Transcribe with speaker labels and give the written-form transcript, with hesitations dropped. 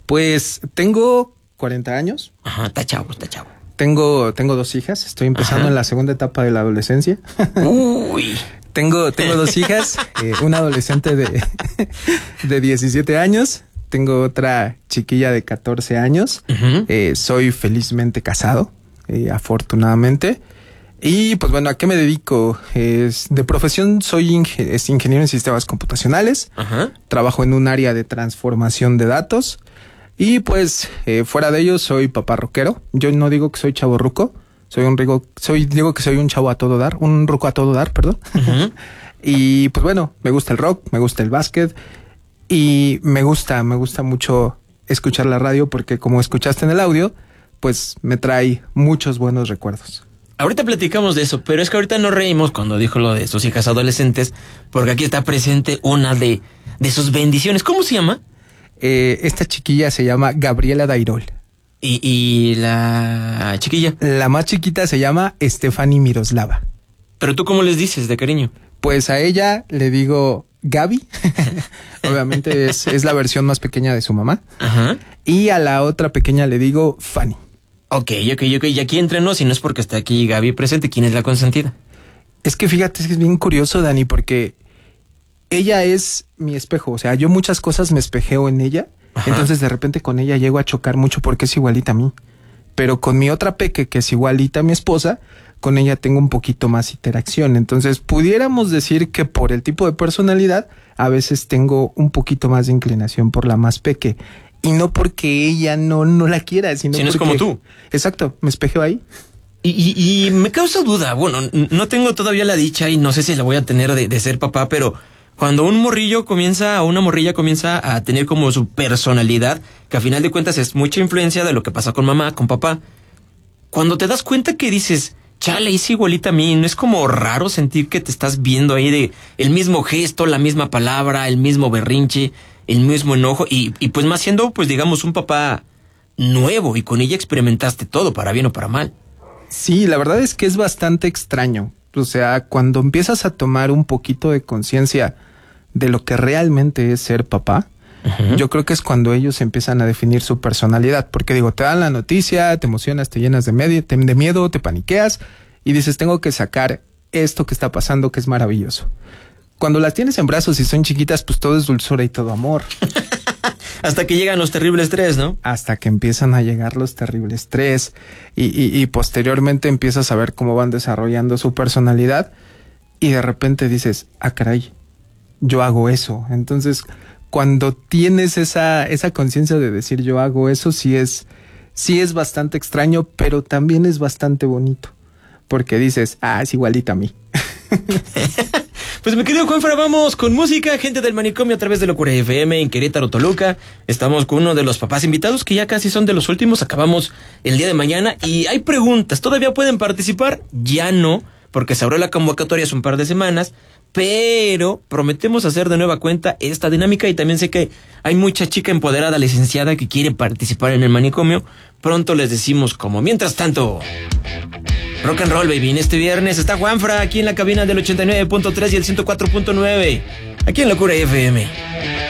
Speaker 1: Pues tengo 40 años.
Speaker 2: Ajá, está chavo.
Speaker 1: Tengo 2 hijas. Estoy empezando en la segunda etapa de la adolescencia.
Speaker 2: Uy.
Speaker 1: Tengo 2 hijas. Una adolescente de 17 años. Tengo otra chiquilla de 14 años.
Speaker 2: Uh-huh.
Speaker 1: Soy felizmente casado, afortunadamente. Y pues bueno, ¿a qué me dedico? De profesión soy ingeniero en sistemas computacionales.
Speaker 2: Ajá.
Speaker 1: Trabajo en un área de transformación de datos. Y pues fuera de ello soy papá rockero. Yo no digo que soy chavo ruco. Digo que soy un chavo a todo dar. Un ruco a todo dar, perdón.
Speaker 2: Uh-huh.
Speaker 1: Y pues bueno, me gusta el rock, me gusta el básquet. Y me gusta mucho escuchar la radio porque como escuchaste en el audio, pues me trae muchos buenos recuerdos.
Speaker 2: Ahorita platicamos de eso, pero es que ahorita nos reímos cuando dijo lo de sus hijas adolescentes, porque aquí está presente una de sus bendiciones. ¿Cómo se llama?
Speaker 1: Esta chiquilla se llama Gabriela Dairol.
Speaker 2: ¿Y la chiquilla?
Speaker 1: La más chiquita se llama Stephanie Miroslava.
Speaker 2: ¿Pero tú cómo les dices de cariño?
Speaker 1: Pues a ella le digo Gaby. Obviamente es la versión más pequeña de su mamá.
Speaker 2: Ajá.
Speaker 1: Y a la otra pequeña le digo Fanny.
Speaker 2: Ok. Y aquí entre nos, y no es porque esté aquí Gaby presente, ¿quién es la consentida?
Speaker 1: Es que fíjate, es bien curioso, Dani, porque ella es mi espejo. O sea, yo muchas cosas me espejeo en ella. Ajá. Entonces de repente con ella llego a chocar mucho porque es igualita a mí. Pero con mi otra peque, que es igualita a mi esposa, con ella tengo un poquito más interacción. Entonces pudiéramos decir que por el tipo de personalidad, a veces tengo un poquito más de inclinación por la más peque. Y no porque ella no la quiera, sino porque...
Speaker 2: es como tú.
Speaker 1: Exacto, me espejeo ahí.
Speaker 2: Y me causa duda. Bueno, no tengo todavía la dicha y no sé si la voy a tener de ser papá, pero cuando un morrillo comienza, o una morrilla comienza a tener como su personalidad, que a final de cuentas es mucha influencia de lo que pasa con mamá, con papá, cuando te das cuenta que dices, chale, es igualita a mí, ¿no es como raro sentir que te estás viendo ahí de el mismo gesto, la misma palabra, el mismo berrinche, el mismo enojo, y pues más siendo, pues digamos, un papá nuevo, y con ella experimentaste todo, para bien o para mal?
Speaker 1: Sí, la verdad es que es bastante extraño. O sea, cuando empiezas a tomar un poquito de conciencia de lo que realmente es ser papá, uh-huh, yo creo que es cuando ellos empiezan a definir su personalidad. Porque digo, te dan la noticia, te emocionas, te llenas de miedo, te paniqueas y dices, tengo que sacar esto que está pasando, que es maravilloso. Cuando las tienes en brazos y son chiquitas, pues todo es dulzura y todo amor.
Speaker 2: Hasta que llegan los terribles 3, ¿no?
Speaker 1: Hasta que empiezan a llegar los terribles 3 y posteriormente empiezas a ver cómo van desarrollando su personalidad y de repente dices, ah, caray, yo hago eso. Entonces, cuando tienes esa conciencia de decir yo hago eso, sí es bastante extraño, pero también es bastante bonito. Porque dices, es igualita a mí.
Speaker 2: Pues mi querido Juanfra, vamos con música, gente del manicomio a través de Locura FM en Querétaro, Toluca. Estamos con uno de los papás invitados que ya casi son de los últimos, acabamos el día de mañana y hay preguntas, ¿todavía pueden participar? Ya no, porque se abrió la convocatoria hace un par de semanas, pero prometemos hacer de nueva cuenta esta dinámica y también sé que hay mucha chica empoderada, licenciada, que quiere participar en el manicomio. Pronto les decimos cómo. Mientras tanto, rock and roll, baby. En este viernes está Juanfra aquí en la cabina del 89.3 y el 104.9, aquí en Locura FM.